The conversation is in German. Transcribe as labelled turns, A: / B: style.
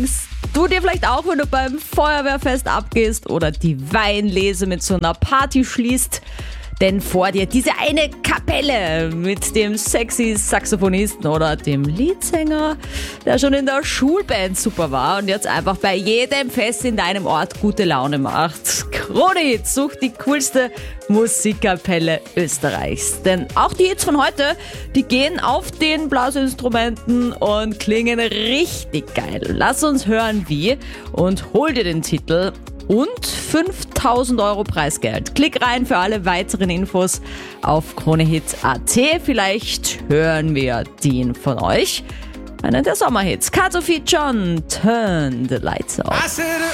A: Du dir vielleicht auch, wenn du beim Feuerwehrfest abgehst oder die Weinlese mit so einer Party schließt. Denn vor dir diese eine Kapelle mit dem sexy Saxophonisten oder dem Leadsänger, der schon in der Schulband super war und jetzt einfach bei jedem Fest in deinem Ort gute Laune macht. Krone-Hits sucht die coolste Musikkapelle Österreichs. Denn auch die Hits von heute, die gehen auf den Blasinstrumenten und klingen richtig geil. Lass uns hören wie und hol dir den Titel und 5.000 Euro Preisgeld. Klick rein für alle weiteren Infos auf KroneHit.at. Vielleicht hören wir den von euch. Einen der Sommerhits. Kat Sophie John, Turn the Lights Off.